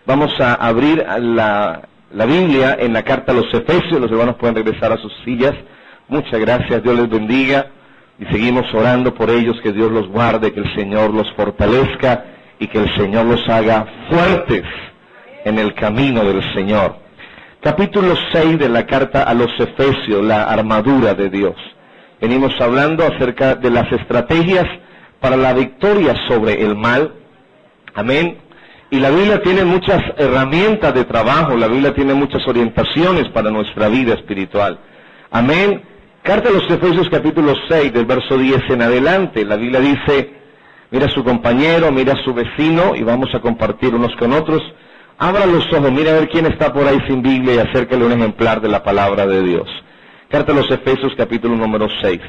Vamos a abrir la Biblia en la carta a los Efesios. Los hermanos pueden regresar a sus sillas. Muchas gracias, Dios les bendiga. Y seguimos orando por ellos, que Dios los guarde, que el Señor los fortalezca y que el Señor los haga fuertes en el camino del Señor. Capítulo 6 de la carta a los Efesios, la armadura de Dios. Venimos hablando acerca de las estrategias para la victoria sobre el mal. Amén. Y la Biblia tiene muchas herramientas de trabajo, la Biblia tiene muchas orientaciones para nuestra vida espiritual. Amén. Carta a los Efesios capítulo 6, del verso 10 en adelante, la Biblia dice, mira a su compañero, mira a su vecino, y vamos a compartir unos con otros. Abra los ojos, mira a ver quién está por ahí sin Biblia y acércale un ejemplar de la palabra de Dios. Carta a los Efesios capítulo número 6.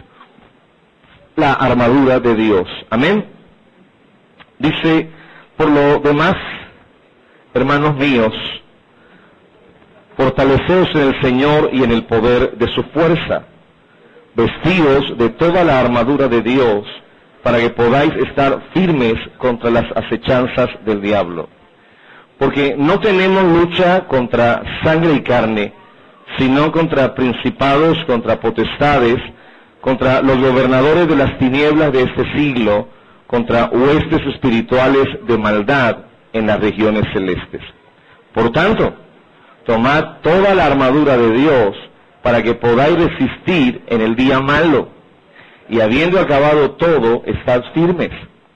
La armadura de Dios. Amén. Dice, por lo demás, hermanos míos, fortaleceos en el Señor y en el poder de su fuerza, vestidos de toda la armadura de Dios, para que podáis estar firmes contra las acechanzas del diablo. Porque no tenemos lucha contra sangre y carne, sino contra principados, contra potestades, contra los gobernadores de las tinieblas de este siglo, contra huestes espirituales de maldad en las regiones celestes. Por tanto, tomad toda la armadura de Dios para que podáis resistir en el día malo, y habiendo acabado todo, estad firmes.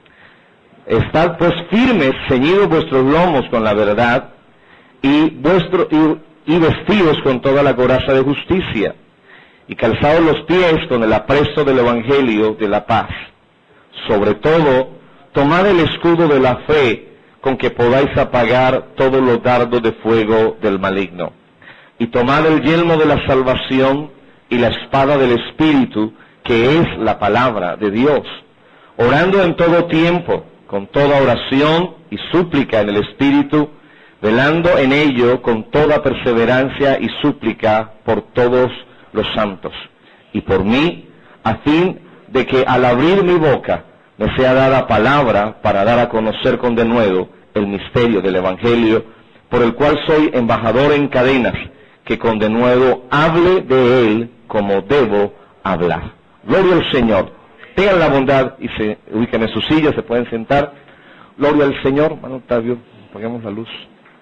Estad pues firmes, ceñidos vuestros lomos con la verdad, y vestidos con toda la coraza de justicia, y calzados los pies con el apresto del Evangelio de la paz. Sobre todo, tomad el escudo de la fe, con que podáis apagar todos los dardos de fuego del maligno. Y tomad el yelmo de la salvación y la espada del Espíritu, que es la palabra de Dios, orando en todo tiempo, con toda oración y súplica en el Espíritu, velando en ello con toda perseverancia y súplica por todos los santos, y por mí, a fin de que al abrir mi boca me sea dada palabra para dar a conocer con denuedo el misterio del Evangelio, por el cual soy embajador en cadenas, que con denuedo hable de él como debo hablar. Gloria al Señor. Tengan la bondad y se ubiquen en sus sillas, se pueden sentar. Gloria al Señor. Hermano Octavio, apagamos la luz.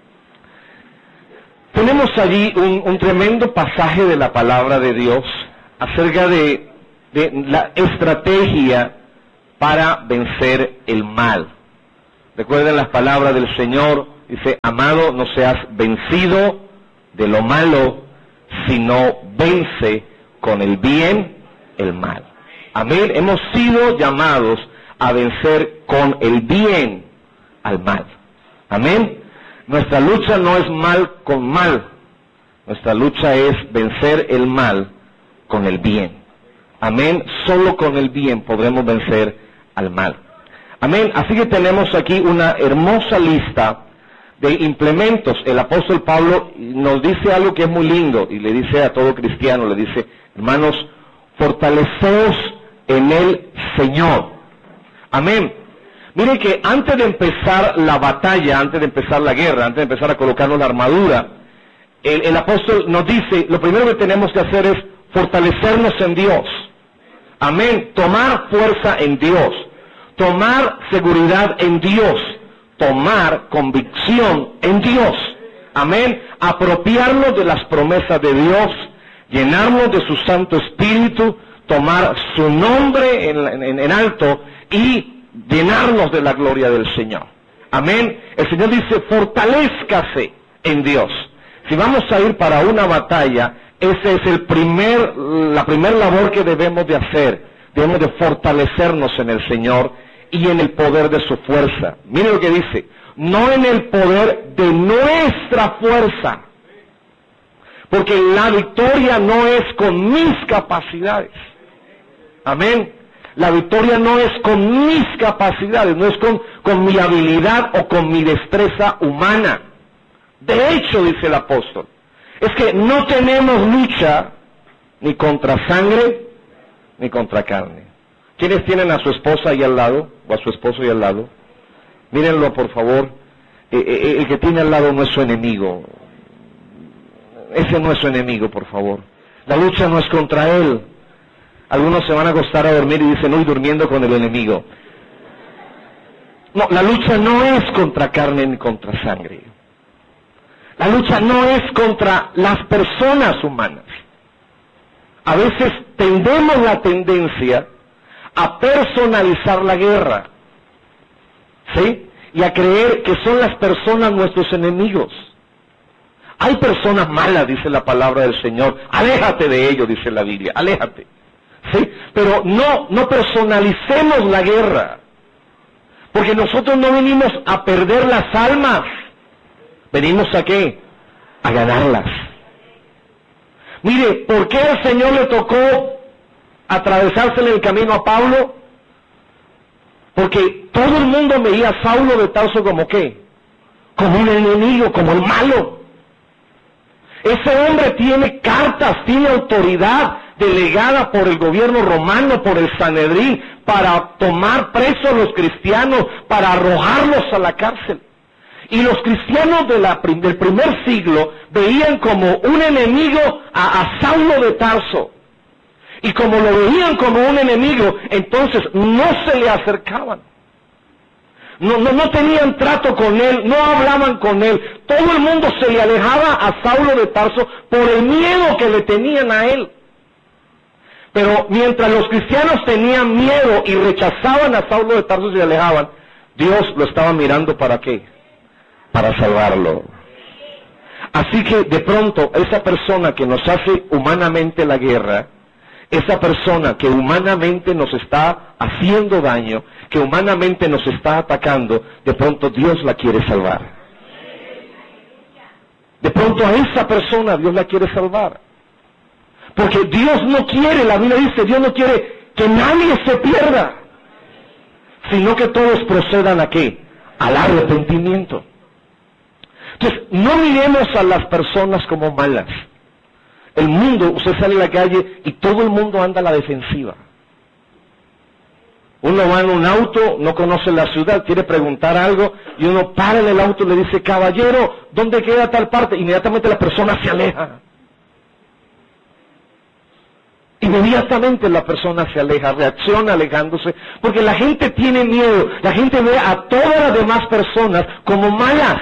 Tenemos allí un tremendo pasaje de la palabra de Dios acerca de la estrategia para vencer el mal. Recuerden las palabras del Señor, dice, amado, no seas vencido de lo malo, sino vence con el bien el mal. Amén. Hemos sido llamados a vencer con el bien al mal. Amén. Nuestra lucha no es mal con mal. Nuestra lucha es vencer el mal con el bien. Amén. Solo con el bien podremos vencer al mal. Amén. Así que tenemos aquí una hermosa lista de implementos. El apóstol Pablo nos dice algo que es muy lindo y le dice a todo cristiano, le dice, hermanos, fortaleceos en el Señor. Amén. Miren que antes de empezar la batalla, antes de empezar la guerra, antes de empezar a colocarnos la armadura, el apóstol nos dice, lo primero que tenemos que hacer es fortalecernos en Dios. Amén. Tomar fuerza en Dios. Tomar seguridad en Dios. Tomar convicción en Dios. Amén. Apropiarnos de las promesas de Dios. Llenarnos de su Santo Espíritu. Tomar su nombre en alto y llenarnos de la gloria del Señor. Amén. El Señor dice, fortalézcase en Dios. Si vamos a ir para una batalla, ese es la primer labor que debemos de hacer. Debemos de fortalecernos en el Señor y en el poder de su fuerza. Mire lo que dice, no en el poder de nuestra fuerza, porque la victoria no es con mis capacidades. Amén. La victoria no es con mis capacidades, no es con mi habilidad o con mi destreza humana. De hecho, dice el apóstol, es que no tenemos lucha ni contra sangre ni contra carne. ¿Quiénes tienen a su esposa ahí al lado o a su esposo ahí al lado? Mírenlo, por favor. el que tiene al lado no es su enemigo. Ese no es su enemigo, por favor. La lucha no es contra él. Algunos se van a acostar a dormir y dicen, hoy durmiendo con el enemigo. No, la lucha no es contra carne ni contra sangre. La lucha no es contra las personas humanas. A veces tendemos la tendencia a personalizar la guerra, ¿sí? Y a creer que son las personas nuestros enemigos. Hay personas malas, dice la palabra del Señor. Aléjate de ellos, dice la Biblia. Aléjate. ¿Sí? Pero no personalicemos la guerra. Porque nosotros no venimos a perder las almas. ¿Venimos a qué? A ganarlas. Mire, ¿por qué el Señor le tocó atravesársele el camino a Pablo? Porque todo el mundo veía a Saulo de Tarso como ¿qué? Como un enemigo, como el malo. Ese hombre tiene cartas, tiene autoridad delegada por el gobierno romano, por el Sanedrín, para tomar presos a los cristianos, para arrojarlos a la cárcel. Y los cristianos del primer siglo veían como un enemigo a Saulo de Tarso. Y como lo veían como un enemigo, entonces no se le acercaban. No tenían trato con él, no hablaban con él. Todo el mundo se le alejaba a Saulo de Tarso por el miedo que le tenían a él. Pero mientras los cristianos tenían miedo y rechazaban a Saulo de Tarso y se alejaban, Dios lo estaba mirando ¿para qué? Para salvarlo. Así que de pronto esa persona que nos hace humanamente la guerra, esa persona que humanamente nos está haciendo daño, que humanamente nos está atacando, de pronto Dios la quiere salvar. De pronto a esa persona Dios la quiere salvar. Porque Dios no quiere, la Biblia dice, Dios no quiere que nadie se pierda, sino que todos procedan ¿a qué? Al arrepentimiento. Entonces, no miremos a las personas como malas. El mundo, usted sale a la calle y todo el mundo anda a la defensiva. Uno va en un auto, no conoce la ciudad, quiere preguntar algo, y uno para en el auto y le dice, caballero, ¿dónde queda tal parte? Inmediatamente la persona se aleja. Inmediatamente la persona se aleja, reacciona alejándose, porque la gente tiene miedo, la gente ve a todas las demás personas como malas.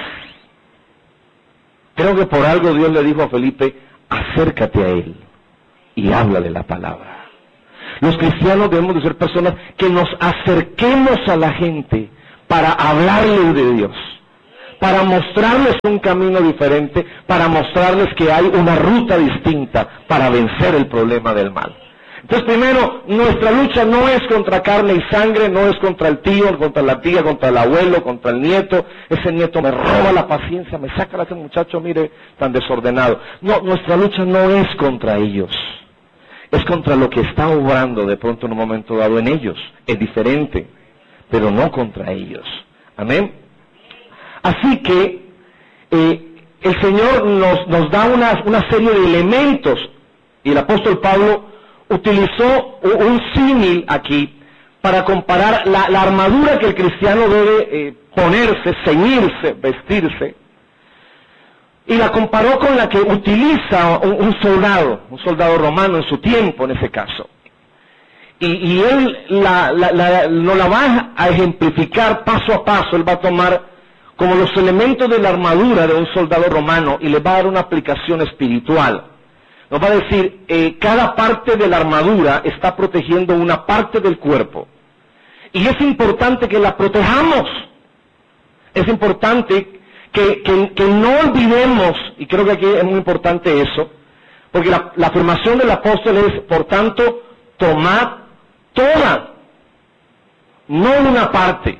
Creo que por algo Dios le dijo a Felipe, acércate a él y háblale la palabra. Los cristianos debemos de ser personas que nos acerquemos a la gente para hablarles de Dios, para mostrarles un camino diferente, para mostrarles que hay una ruta distinta para vencer el problema del mal. Entonces, primero, nuestra lucha no es contra carne y sangre, no es contra el tío, contra la tía, contra el abuelo, contra el nieto. Ese nieto me roba la paciencia, me saca a ese muchacho, mire, tan desordenado. No, nuestra lucha no es contra ellos. Es contra lo que está obrando de pronto en un momento dado en ellos. Es diferente, pero no contra ellos. Amén. Así que el Señor nos da una serie de elementos, y el apóstol Pablo utilizó un símil aquí para comparar la armadura que el cristiano debe ponerse, ceñirse, vestirse, y la comparó con la que utiliza un soldado romano en su tiempo, en ese caso. Y él no la va a ejemplificar paso a paso. Él va a tomar como los elementos de la armadura de un soldado romano y le va a dar una aplicación espiritual. Nos va a decir, cada parte de la armadura está protegiendo una parte del cuerpo. Y es importante que la protejamos. Es importante que no olvidemos, y creo que aquí es muy importante eso, porque la afirmación del apóstol es, por tanto, tomad toda, no una parte,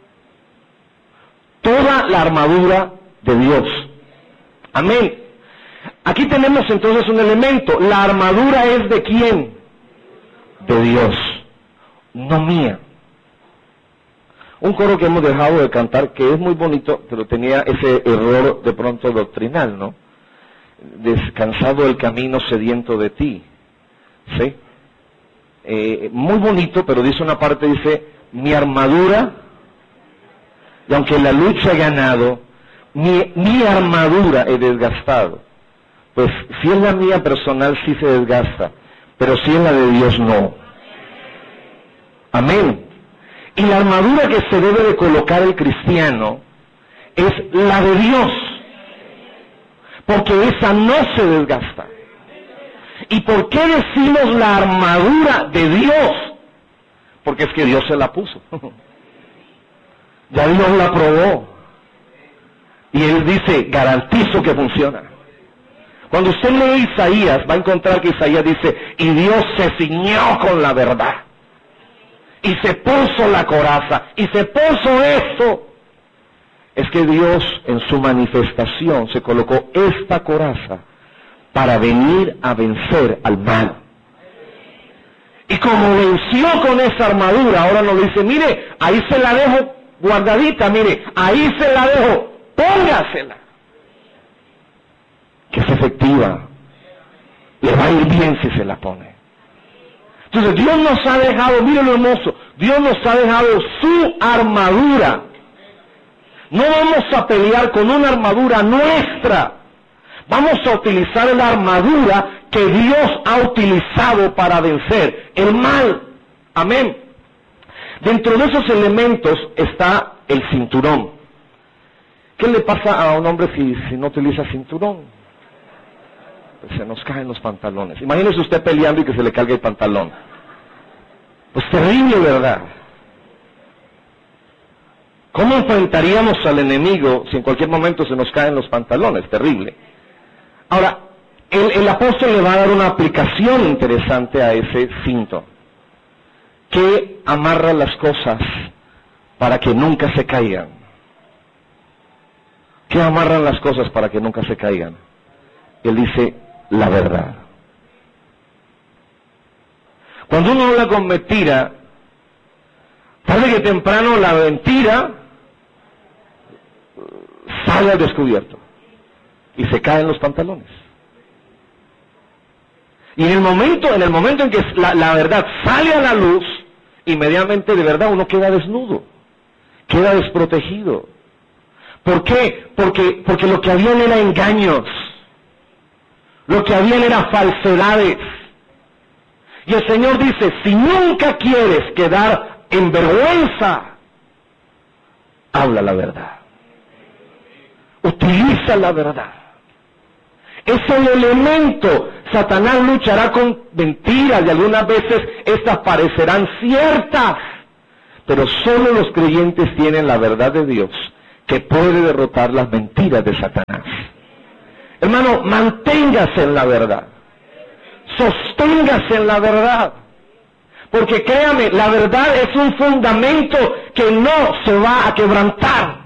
toda la armadura de Dios. Amén. Aquí tenemos entonces un elemento. La armadura es ¿de quién? De Dios, no mía. Un coro que hemos dejado de cantar, que es muy bonito, pero tenía ese error de pronto doctrinal, ¿no? Descansado el camino sediento de ti. ¿Sí? Muy bonito, pero dice una parte, dice, mi armadura, y aunque la lucha he ganado, mi armadura he desgastado. Pues si es la mía personal sí se desgasta, pero si es la de Dios no. Amén. Y la armadura que se debe de colocar el cristiano es la de Dios, porque esa no se desgasta. ¿Y por qué decimos la armadura de Dios? Porque es que Dios se la puso. Ya Dios la probó. Y Él dice, garantizo que funciona. Cuando usted lee Isaías, va a encontrar que Isaías dice, y Dios se ciñó con la verdad. Y se puso la coraza, y se puso esto. Es que Dios en su manifestación se colocó esta coraza para venir a vencer al mal. Y como venció con esa armadura, ahora nos dice, mire, ahí se la dejo guardadita, mire, ahí se la dejo, póngasela. Que es efectiva. Le va a ir bien si se la pone. Entonces Dios nos ha dejado, mire lo hermoso, Dios nos ha dejado su armadura. No vamos a pelear con una armadura nuestra. Vamos a utilizar la armadura que Dios ha utilizado para vencer el mal. Amén. Dentro de esos elementos está el cinturón. ¿Qué le pasa a un hombre si no utiliza cinturón? Pues se nos caen los pantalones. Imagínese usted peleando y que se le caiga el pantalón. Pues terrible, ¿verdad? ¿Cómo enfrentaríamos al enemigo si en cualquier momento se nos caen los pantalones? Terrible. Ahora, el apóstol le va a dar una aplicación interesante a ese cinto, que amarra las cosas para que nunca se caigan. ¿Qué amarran las cosas para que nunca se caigan? Él dice, la verdad. Cuando uno habla con mentira, tarde que temprano la mentira sale al descubierto y se caen los pantalones. Y en el momento en que la verdad sale a la luz, inmediatamente de verdad uno queda desnudo, queda desprotegido. ¿Por qué? Porque lo que habían era engaños, lo que habían era falsedades. Y el Señor dice, si nunca quieres quedar en vergüenza, habla la verdad. Utiliza la verdad. Es el elemento. Satanás luchará con mentiras y algunas veces estas parecerán ciertas. Pero solo los creyentes tienen la verdad de Dios que puede derrotar las mentiras de Satanás. Hermano, manténgase en la verdad. Sosténgase en la verdad. Porque créame, la verdad es un fundamento que no se va a quebrantar.